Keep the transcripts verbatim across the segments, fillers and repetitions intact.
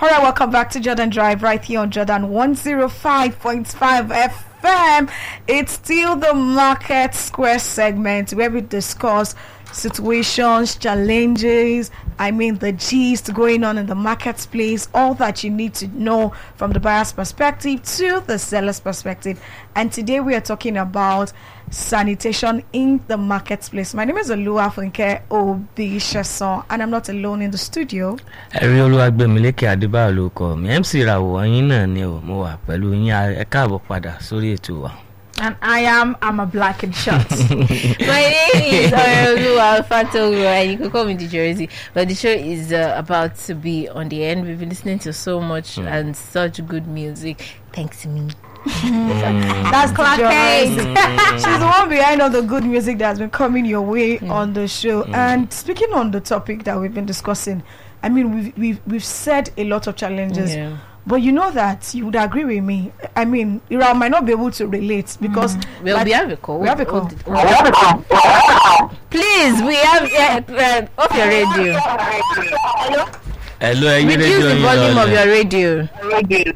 All right, welcome back to Jordan Drive right here on Jordan one oh five point five F M. It's still the Market Square segment where we discuss situations, challenges, I mean the gist going on in the marketplace, all that you need to know from the buyer's perspective to the seller's perspective. And today we are talking about sanitation in the marketplace. My name is Oluwafunke Obishason and I'm not alone in the studio. Ẹ̀rí Olúwagbèmílékè Adébáyọ̀ ló kọ mi. M C Ìràwọ̀ yín náà ni o, mo wà pẹ̀lú yín, ẹ káàbọ̀ padà sórí ètò wa. And I am I'm a black and short. My name is Oluwa Fatogo and you can call me the Jersey. But the show is uh, about to be on the end. We've been listening to so much mm. and such good music. Thanks to me. Mm. That's Clark Hayes. She's the one behind all the good music that's been coming your way mm. on the show. Mm. And speaking on the topic that we've been discussing, I mean we've we've, we've said a lot of challenges. Yeah. But you know that you would agree with me. I mean, Ira might not be able to relate because mm. well, like, we have a call. We have a call. We have a call. Please, we have uh, uh, off your radio. Hello. Hello. Reduce the volume of your radio. Radio.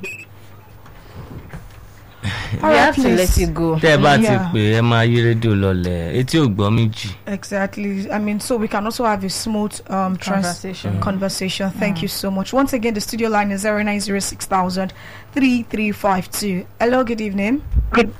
We have to let you go. Exactly. I mean, so we can also have a smooth um, trans- conversation. Mm. conversation. Thank mm. you so much. Once again, the studio line is zero nine zero six thousand three three five two. Hello, good evening. Good.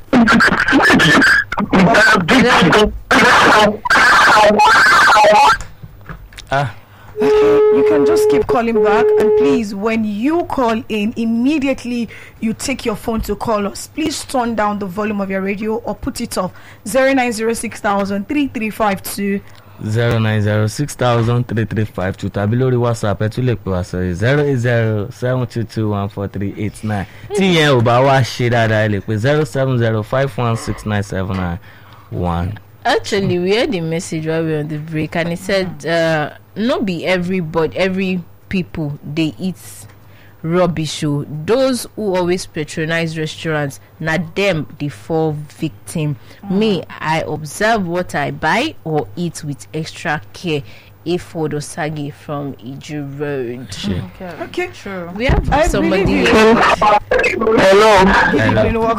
Ah. Okay, you can just keep calling back, and please, when you call in, immediately you take your phone to call us. Please turn down the volume of your radio or put it off. Zero nine zero six thousand three three five two. Zero nine zero six thousand three three five two. Tabilori WhatsApp etule pe wa so zero eight zero seven two two one four three eight nine. Tí yẹn ò bá wá ṣe dáadáa lè pè zero seven zero five one six nine seven nine one. Actually, we had a message while we were on the break, and it said, uh, "Not be everybody, every people they eat rubbish. So those who always patronize restaurants, not them, they fall victim. Mm. Me, I observe what I buy or eat with extra care." A photo Sagi from Iju Road. Sure. Okay. Okay, true. We have I somebody. Hello. Hello. Hello.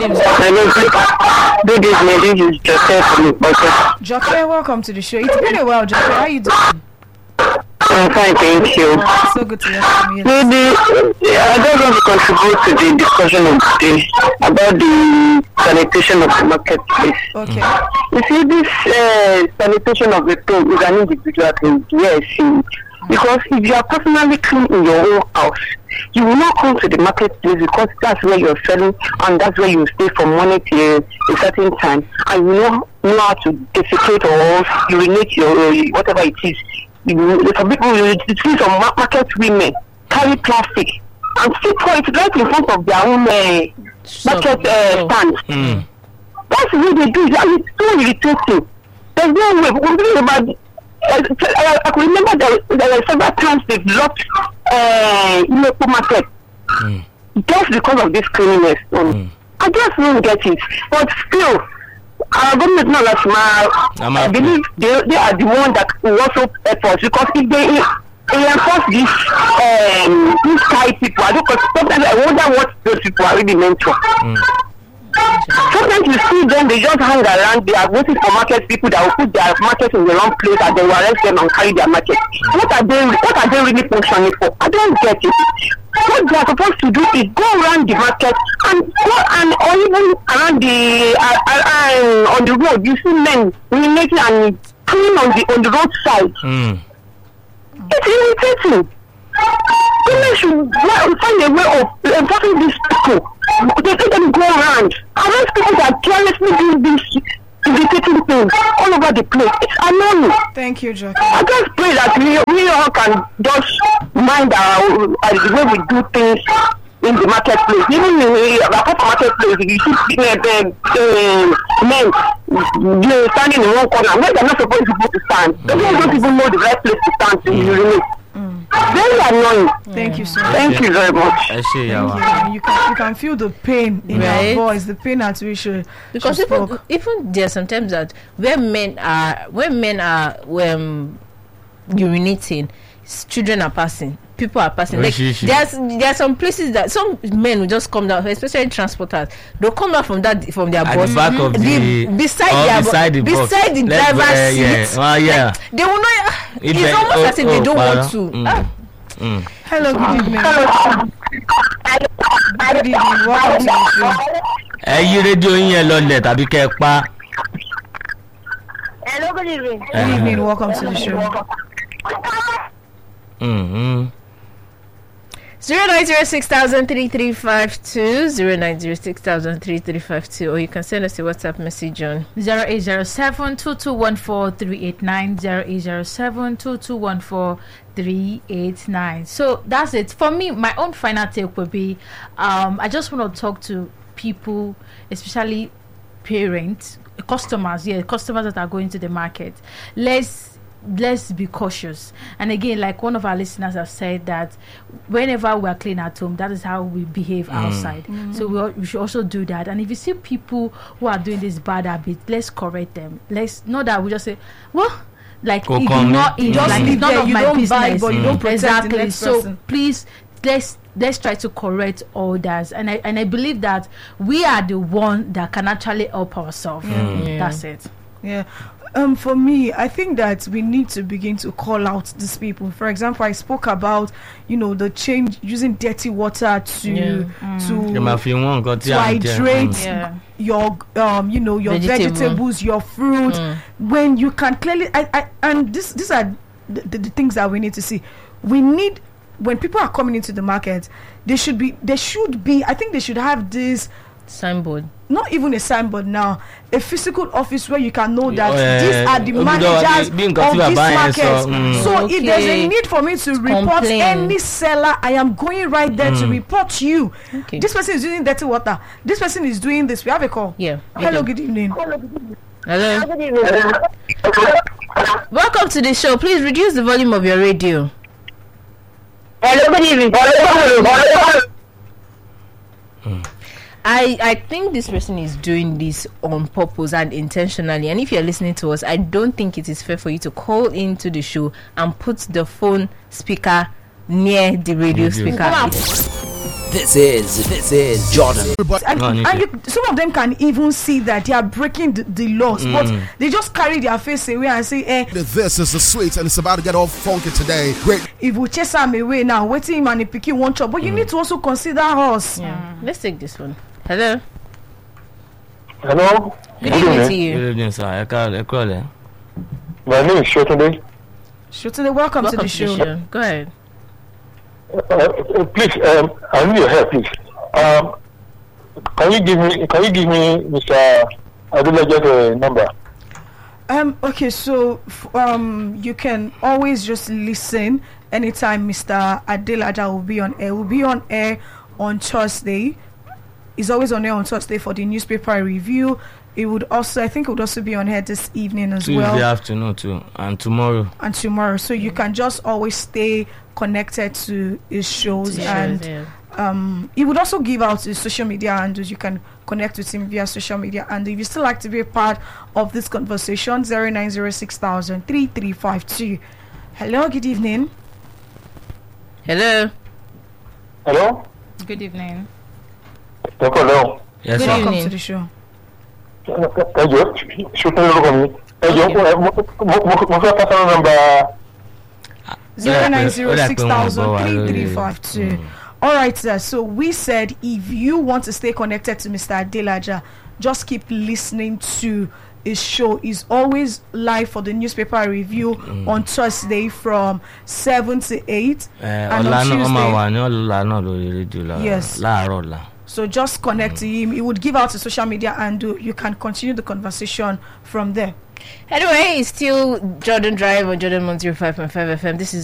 Hello. Good evening. This is Jose from Ipoja. Jose, welcome to the show. It's been a while, Jose. How are you doing? I'm fine, thank you. Oh, so good to hear from you. Maybe I just want to contribute to the discussion of today about the sanitation of the marketplace. Okay. You see, this uh, sanitation of the thing is an individual thing. Yes, see, because if you are personally clean in your own house, you will not come to the marketplace because that's where you're selling and that's where you stay from morning till a certain time, and you know, know how to defecate or urinate your uh, whatever it is. You, some people, you see some market women carry plastic and still pour it right in front of their own uh, market uh, stand. Mm. That's the way they do it, and it's so irritating. There's no way. We're thinking about. Uh, I, I can remember there, there were several times they've locked uh, local market mm. just because of this cleanliness. Um, mm. I just don't get it, but still. Our government not like my, I believe they, they are the one that will also help us, because if they, they enforce this um these type people, I don't, because sometimes I wonder what those people are really meant for. Mm. Sometimes you see them, they just hang around, they are waiting for market people that will put their market in the wrong place and they will arrest them and carry their market. Mm. What are they what are they really functioning for? I don't get it. What they are supposed to do is go around the market and go and or even around the uh, uh, uh, on the road. You see men urinating and cleaning on the on the roadside. Mm. It's irritating. Women should find a way of enforcing these people. They let them go around. Arrest people that carelessly do this irritating things all over the place. It's annoying. Thank you, Joe. I just pray that we, we all can just mind our, uh, the way we do things in the marketplace. Even in the marketplace, you see uh, uh, men uh, standing in one corner where they're not supposed to go to stand. They don't even know the right place to stand to urinate. Mm. Very annoying. Thank you so much. Thank you very much. Thank you. You can you can feel the pain in right? our voice, the pain at which she, because she even spoke. even there are sometimes that when men are when men are when urinating, children are passing. people are passing. Like Oríṣiríṣi. there's there are some places that some men will just come down, especially transporters. They'll come down from that from their At bus the back of the, beside or their beside the bus. beside the Let's go, driver's uh, seat. yeah. Oh, yeah. Like, they will not. If It's they- almost oh, as if they oh, don't para. want to. Mm. Ah. Mm. Hello, good evening. Good evening. Welcome to the show. ẹ yí rédíò yín yẹn lọlẹ̀ tàbí kẹ́ ẹ pa. Hello, good evening. Good evening. Welcome to the show. Mm-hmm. Zero nine zero six thousand three three five two zero nine zero six thousand three three five two, or you can send us a WhatsApp message on zero eight zero seven two two one four three eight nine zero eight zero seven two two one four three eight nine. So that's it for me. My own final take would be um I just want to talk to people, especially parents, customers, yeah, customers that are going to the market. Let's let's be cautious. And again, like one of our listeners have said, that whenever we are clean at home, that is how we behave Mm. outside. So we, al- we should also do that. And if you see people who are doing this bad habit, let's correct them. Let's not that we just say, well, like Go ignore come. it, Just like leave it's none there. of You my don't business. buy, but you don't protect the exactly. next So person. please, let's let's try to correct others. And I and I believe that we are the one that can actually help ourselves. Yeah. That's it. Yeah. Um, for me, I think that we need to begin to call out these people. For example, I spoke about, you know, the change using dirty water to Yeah. ẹ máa to fi wọ́n nǹkan tí to à ń jẹ. hydrate Mm. Yeah. your um you know your Vegetable. vegetables, your fruit, Mm. when you can clearly I, I and this these are the, the, the things that we need to see. We need, when people are coming into the market, they should be they should be I think they should have this, signboard. not even a signboard now, a physical office where you can know that Oh, yeah, these yeah. are the Obido, managers bí of nǹkan tí this bàbá yẹn market. sọ, mm. So if there's a Okay. need for me to report Complain. any seller, I am going right there to Mm. report you. Okay. This person is using dirty water. This person is doing this. We have a call. Yeah. Hello, Okay. good evening. Hello. Good evening. Welcome to the show. Please reduce the volume of your radio. Hello, good evening. I, I think this person is doing this on purpose and intentionally. And if you're listening to us, I don't think it is fair for you to call into the show and put the phone speaker near the radio Radio. speaker. This is this is Jordan. And, No, I need and to- you, some of them can even see that they are breaking the, the laws, but Mm. they just carry their face away and say, eh, This is the sweet, and it's about to get all funky today. Great. if we chase them away now, waiting him and he picking one chop. But you need to also consider us. Yeah. Let's take this one. Hello. Hello, Good evening to you. Good evening, sir. ẹ ká ẹ kúrò lẹ́. my name is Shotunde. Shooting, welcome, Welcome to the show. Go ahead. Uh, uh, please, um, I need your help, please. Um, can you give me, can you give me Mister Adelaja's uh, number? Um. Okay. So, f- um, you can always just listen anytime Mister Adelaja will be on air. Will be on air on Thursday. He's always on air on Thursday for the newspaper review. It would also, I think, it would also be on air this evening as Tuesday well, afternoon too, and tomorrow. and tomorrow. So you can just always stay connected to his shows, and Yeah. um, he would also give out his social media handles. You can connect with him via social media. And if you still like to be a part of this conversation, zero nine zero six thousand three three five two. Hello, good evening. Hello. Hello? Good evening. Hello. Yes, Good sir. Welcome evening. to the show. Ẹ jọ̀ọ́, Shotunde lórúkọ mi. Ẹ jọ̀ọ́, mo- mo- mo- mo fẹ́ personal number. Zero nine zero six thousand three three five two. Mm. All right, sir. So we said if you want to stay connected to Mister Adelaja, just keep listening to his show. He's always live for the newspaper review on Thursday from seven to eight. Ẹ, And ọ̀la on náà wọ́n máa Tuesday- wà ní ọ̀la náà lórí rédíò láàárọ̀- Yes. láàárọ̀ ọ̀la. So just connect to him. He would give out his social media, and uh, you can continue the conversation from there. Anyway, it's still Jordan Drive on Jordan one oh five point five F M. This is